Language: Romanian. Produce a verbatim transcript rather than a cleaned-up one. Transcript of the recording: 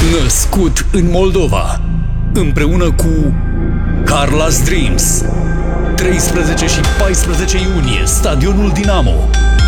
Născut în Moldova, împreună cu Carla's Dreams. treisprezece și paisprezece iunie, Stadionul Dinamo.